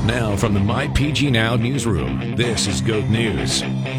Now from the MyPG Now newsroom, this is GOAT News.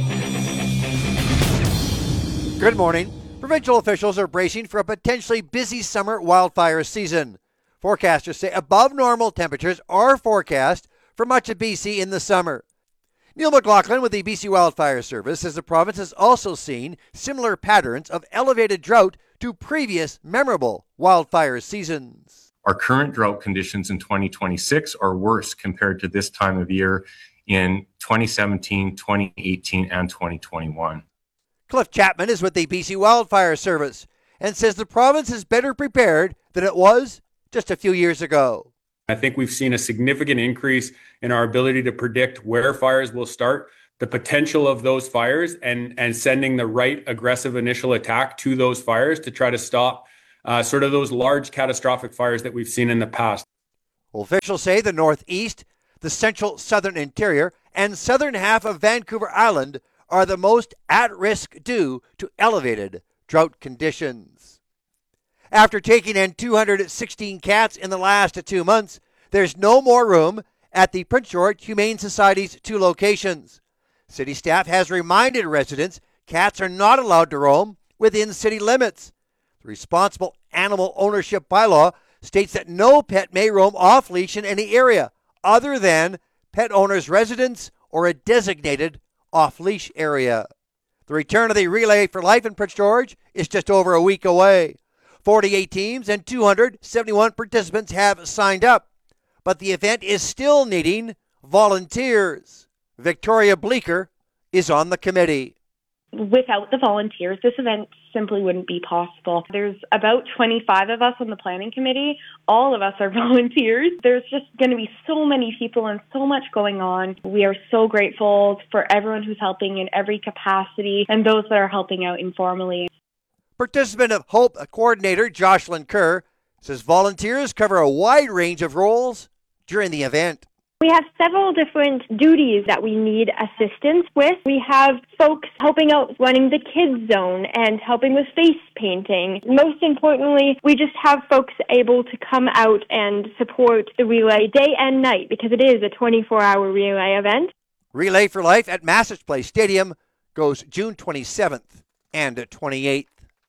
Good morning. Provincial officials are bracing for a potentially busy summer wildfire season. Forecasters say above normal temperatures are forecast for much of BC in the summer. Neil McLaughlin with the BC Wildfire Service says the province has also seen similar patterns of elevated drought to previous memorable wildfire seasons. Our current drought conditions in 2026 are worse compared to this time of year in 2017, 2018, and 2021. Cliff Chapman is with the BC Wildfire Service and says the province is better prepared than it was just a few years ago. I think we've seen a significant increase in our ability to predict where fires will start, the potential of those fires, and sending the right aggressive initial attack to those fires to try to stop sort of those large catastrophic fires that we've seen in the past. Officials say the northeast, the central southern interior, and southern half of Vancouver Island are the most at risk due to elevated drought conditions. After taking in 216 cats in the last 2 months, there's no more room at the Prince George Humane Society's 2 locations. City staff has reminded residents cats are not allowed to roam within city limits. The Responsible Animal Ownership Bylaw states that no pet may roam off-leash in any area other than pet owner's residence or a designated off-leash area. The return of the Relay for Life in Prince George is just over a week away. 48 teams and 271 participants have signed up, but the event is still needing volunteers. Victoria Bleeker is on the committee. Without the volunteers, this event simply wouldn't be possible. There's about 25 of us on the planning committee. All of us are volunteers. There's just going to be so many people and so much going on. We are so grateful for everyone who's helping in every capacity and those that are helping out informally. Participant of Hope coordinator Jocelyn Kerr says volunteers cover a wide range of roles during the event. We have several different duties that we need assistance with. We have folks helping out running the kids zone and helping with face painting. Most importantly, we just have folks able to come out and support the relay day and night because it is a 24-hour relay event. Relay for Life at Massage Place Stadium goes June 27th and 28th.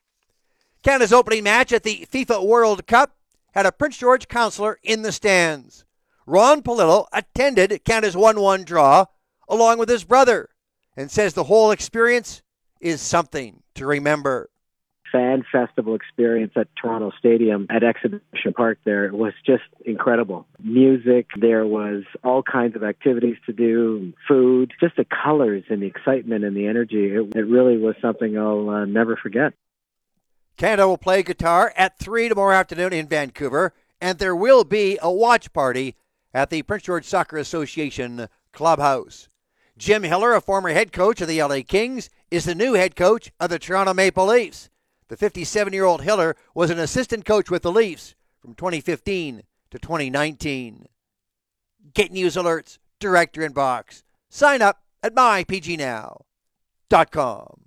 Canada's opening match at the FIFA World Cup had a Prince George councillor in the stands. Ron Palillo attended Canada's 1-1 draw along with his brother and says the whole experience is something to remember. Fan festival experience at Toronto Stadium at Exhibition Park there was just incredible. Music, there was all kinds of activities to do, food, just the colors and the excitement and the energy. It really was something I'll never forget. Canada will play guitar at 3 tomorrow afternoon in Vancouver, and there will be a watch party at the Prince George Soccer Association clubhouse. Jim Hiller, a former head coach of the LA Kings, is the new head coach of the Toronto Maple Leafs. The 57-year-old Hiller was an assistant coach with the Leafs from 2015 to 2019. Get news alerts direct to your inbox. Sign up at mypgnow.com.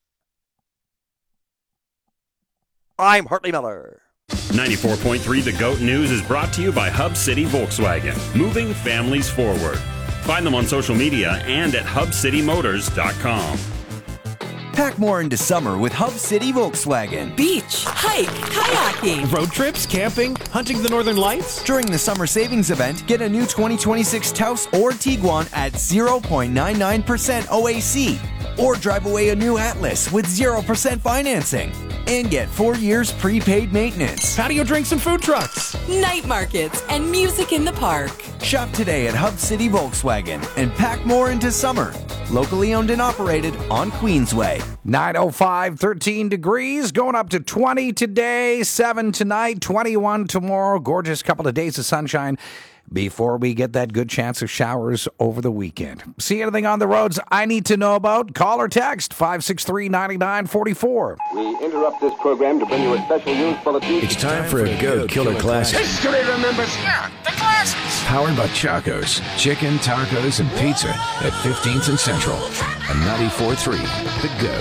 I'm Hartley Miller. 94.3 The GOAT News is brought to you by Hub City Volkswagen, moving families forward. Find them on social media and at hubcitymotors.com. Pack more into summer with Hub City Volkswagen. Beach, hike, kayaking. Road trips, camping, hunting the northern lights. During the summer savings event, get a new 2026 Taos or Tiguan at 0.99% OAC. Or drive away a new Atlas with 0% financing. And get 4 years prepaid maintenance. Patio drinks and food trucks. Night markets and music in the park. Shop today at Hub City Volkswagen and pack more into summer. Locally owned and operated on Queensway. 9:05, 13 degrees, going up to 20 today, 7 tonight, 21 tomorrow. Gorgeous couple of days of sunshine before we get that good chance of showers over the weekend. See anything on the roads I need to know about? Call or text 563-9944. We interrupt this program to bring you a special news bulletin. It's time for a GOAT Killer Classic. History remembers the classics. Powered by Chaco's, chicken, tacos, and pizza at 15th and Central. And 94.3, The GOAT.